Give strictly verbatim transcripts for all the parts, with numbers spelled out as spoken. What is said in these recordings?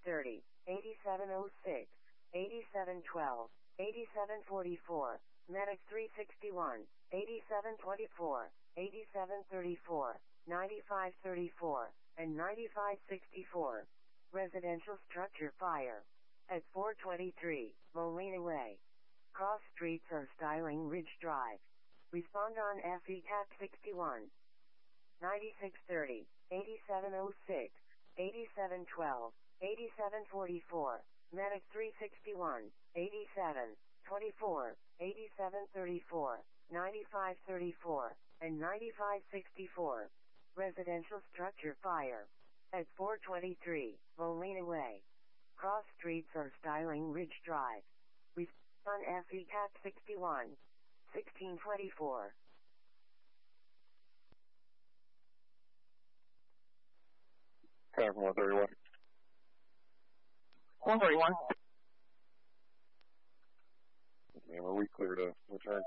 thirty, eighty-seven oh six, eighty-seven twelve, eighty-seven forty-four, Medic three sixty-one, eighty-seven twenty-four, eighty-seven thirty-four, ninety-five thirty-four, and ninety-five sixty-four. Residential structure fire. At four twenty-three, Molina Way. Cross streets or Styling Ridge Drive. Respond on F E C A T sixty-one. ninety-six thirty, eighty-seven oh six, eighty-seven twelve, eighty-seven forty-four, Medic three sixty-one, eighty-seven twenty-four, eighty-seven thirty-four, ninety-five thirty-four, and ninety-five sixty-four. Residential structure fire. At four twenty-three, Molina Way. Cross streets or Styling Ridge Drive. Respond on F E C A T sixty-one. sixteen twenty-four. Traffic one thirty-one. one thirty-one. Man, are we clear to return?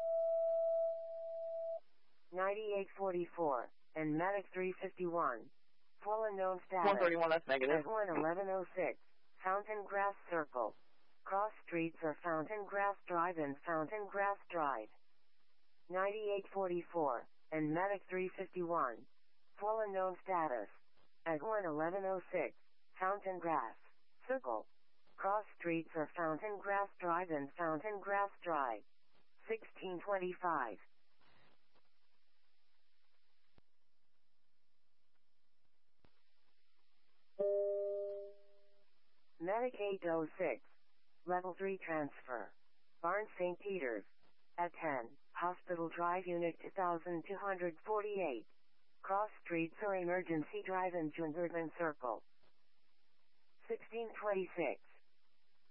ninety-eight forty-four, and Medic three fifty-one. Full unknown status. one thirty-one, that's negative. At one eleven oh six, Fountain Grass Circle. Cross streets are Fountain Grass Drive and Fountain Grass Drive. ninety-eight forty-four, and Medic three fifty-one. Full unknown status. At one eleven oh six, Fountain Grass Circle. Cross streets are Fountain Grass Drive and Fountain Grass Drive. sixteen twenty-five. Medic eight oh six. Level three transfer. Barnes Saint Peter's. At ten, Hospital Drive Unit two thousand two hundred forty-eight. Cross streets or Emergency Drive and Jungerman Circle. sixteen twenty-six.